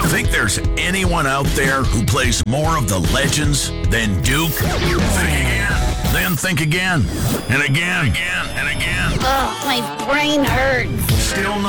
Think there's anyone out there who plays more of the legends than Duke? Think again. Then think again. And again. And again. Oh, my brain hurts. Still